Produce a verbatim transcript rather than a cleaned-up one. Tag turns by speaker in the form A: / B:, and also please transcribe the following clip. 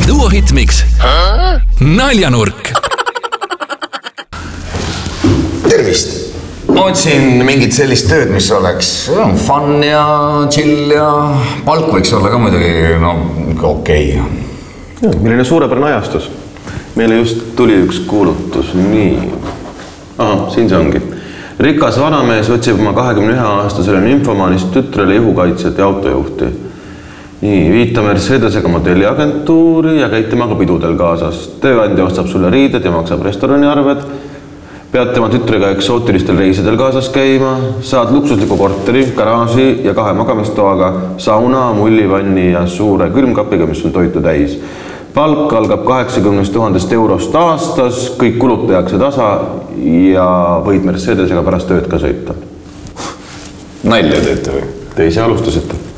A: Duohitmix Naljanurk.
B: Tervist! Ma otsin mingit sellist tööd, mis oleks fun ja chill ja palk võiks olla ka muidugi no, okei.
C: Okay. Milline suurepärane ajastus. Meile just tuli üks kuulutus. Nii. Aha, siin see ongi. Rikas vanamees otsib oma kahekümne ühe aastasele nymfomaanist tütrele ihukaitset ja autojuhti. Nii, viita Mercedesega modelliagentuuri ja käid temaga pidudel kaasas. Tööandja ostab sulle riided ja maksab restorani arved. Pead tema tütrega eksootilistel reisidel kaasas käima, saad luksusliku korteri, garaaži ja kahe magamistoaga, sauna, mullivanni ja suure külmkapiga, mis on toitu täis. Palk algab kaheksakümnest tuhandest eurost aastas, kõik kulutajaks ja tasa ja võid Mercedesega pärast tööd ka sõita.
B: Nalja teete või?
C: Te ise alustasite.